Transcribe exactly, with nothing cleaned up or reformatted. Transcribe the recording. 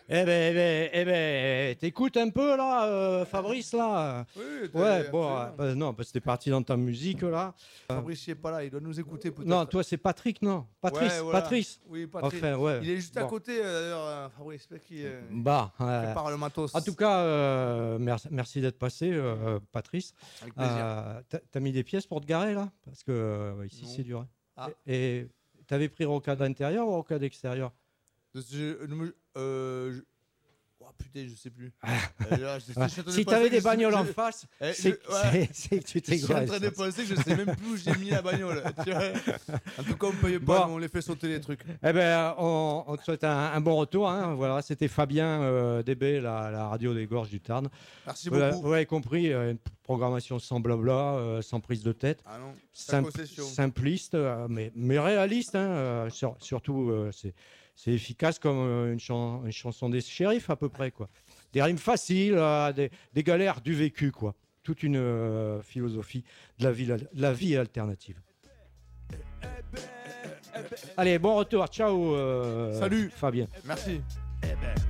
Eh ben, eh ben, eh ben, t'écoutes un peu là, euh, Fabrice là. Oui, Ouais, bon, euh, bah, non, parce que t'es parti dans ta musique là. Fabrice il est pas là, il doit nous écouter peut-être. Non, toi c'est Patrick, non, Patrice, Ouais, voilà. Patrice. Oui, Patrick. Enfin, ouais. Il est juste à Bon. côté, euh, d'ailleurs, euh, Fabrice, j'espère qu'il euh, Bah, il euh, prépare le matos. en tout cas, euh, merci, merci d'être passé, euh, Patrice. Avec plaisir. Euh, t'as, t'as mis des pièces pour te garer là, parce que euh, ici Non. c'est dur. Hein. Ah. Et et t'avais pris rocade intérieur ou rocade extérieur? De ce- euh, euh, je- Oh putain, je sais plus. Euh, là, je- je- Ouais. je suis en train de Si penser t'avais que des je- bagnoles je- en face, Eh, c'est, je- ouais. c'est, c'est que tu Je t'es suis en gouré. train de penser que je sais même plus où j'ai mis la bagnole. Tu vois. En tout cas, on paye pas, Bon. on les fait sauter les trucs. Eh ben, on, on te souhaite un, un bon retour. Hein. Voilà, c'était Fabien euh, D B, la, la radio des Gorges du Tarn. Merci Vous, l'a- beaucoup. vous l'avez compris, euh, une programmation sans blabla, euh, sans prise de tête, Ah non, Simp- possession. simpliste, euh, mais, mais réaliste. Hein, euh, sur- surtout, euh, c'est, c'est efficace comme euh, une, chan- une chanson des shérifs à peu près, quoi. Des rimes faciles, euh, des, des galères du vécu, quoi. Toute une euh, philosophie de la vie, de la vie alternative. Allez, bon retour. Ciao, euh, Salut. Fabien. Merci.